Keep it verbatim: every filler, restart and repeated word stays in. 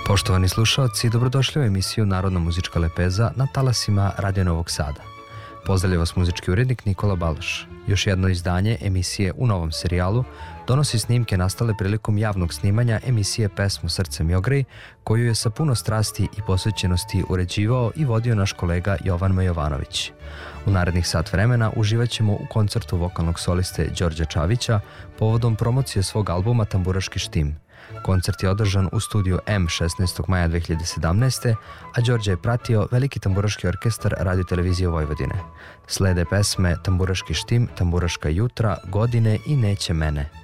Poštovani slušalci, dobrodošli u emisiju Narodna muzička lepeza na talasima Radio Novog Sada. Pozdravlja vas muzički urednik Nikola Balaš. Još jedno izdanje emisije u novom serijalu donosi snimke nastale prilikom javnog snimanja emisije Pesmu Srce mi ogrej, koju je sa puno strasti i posvećenosti uređivao i vodio naš kolega Jovan Jovanović. U narednih sat vremena uživat ćemo u koncertu vokalnog soliste Đorđa Čavića povodom promocije svog albuma Tamburaški štim. Koncert je održan u studiju M šesnaestog maja dve hiljade sedamnaeste. a Đorđa je pratio Veliki tamburaški orkestar Radio televizije Vojvodine. Slede pesme Tamburaški štim, Tamburaška jutra, Godine i Neće mene.